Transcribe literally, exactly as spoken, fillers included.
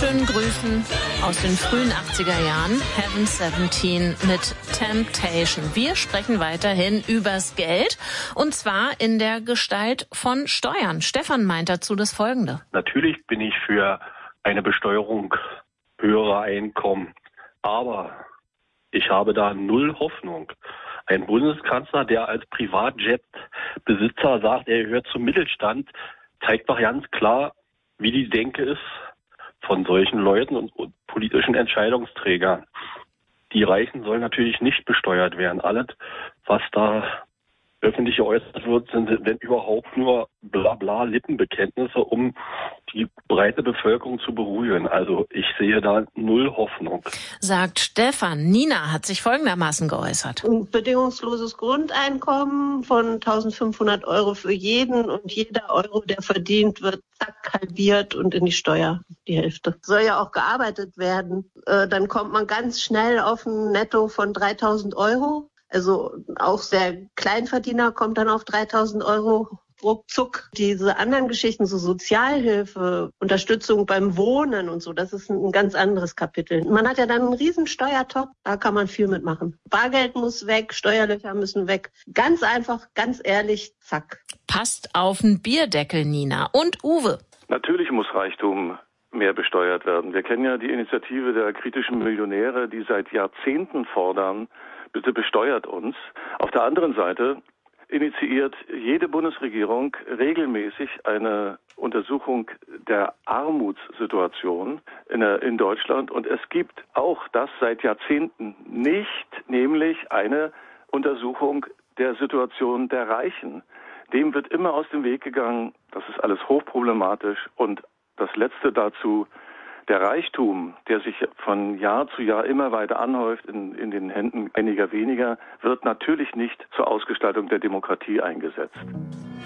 schönen Grüßen aus den frühen achtziger Jahren, Heaven siebzehn mit Temptation. Wir sprechen weiterhin übers Geld und zwar in der Gestalt von Steuern. Stefan meint dazu das Folgende. Natürlich bin ich für eine Besteuerung höherer Einkommen, aber ich habe da null Hoffnung. Ein Bundeskanzler, der als Privatjet-Besitzer sagt, er gehört zum Mittelstand, zeigt doch ganz klar, wie die Denke ist von solchen Leuten und, und politischen Entscheidungsträgern. Die Reichen sollen natürlich nicht besteuert werden. Alles, was da öffentlich geäußert wird, sind, wenn überhaupt, nur Blabla Lippenbekenntnisse, um die breite Bevölkerung zu beruhigen. Also ich sehe da null Hoffnung. Sagt Stefan. Nina hat sich folgendermaßen geäußert. Ein bedingungsloses Grundeinkommen von eintausendfünfhundert Euro für jeden und jeder Euro, der verdient wird, zack, halbiert und in die Steuer die Hälfte. Soll ja auch gearbeitet werden. Äh, dann kommt man ganz schnell auf ein Netto von dreitausend Euro. Also auch der Kleinverdiener kommt dann auf dreitausend Euro ruckzuck. Diese anderen Geschichten, so Sozialhilfe, Unterstützung beim Wohnen und so, das ist ein ganz anderes Kapitel. Man hat ja dann einen riesen Steuertopf, da kann man viel mitmachen. Bargeld muss weg, Steuerlöcher müssen weg. Ganz einfach, ganz ehrlich, zack. Passt auf den Bierdeckel, Nina. Und Uwe. Natürlich muss Reichtum mehr besteuert werden. Wir kennen ja die Initiative der kritischen Millionäre, die seit Jahrzehnten fordern, bitte besteuert uns. Auf der anderen Seite initiiert jede Bundesregierung regelmäßig eine Untersuchung der Armutssituation in, in Deutschland. Und es gibt auch das seit Jahrzehnten nicht, nämlich eine Untersuchung der Situation der Reichen. Dem wird immer aus dem Weg gegangen. Das ist alles hochproblematisch. Und das Letzte dazu: Der Reichtum, der sich von Jahr zu Jahr immer weiter anhäuft in, in den Händen einiger weniger, wird natürlich nicht zur Ausgestaltung der Demokratie eingesetzt.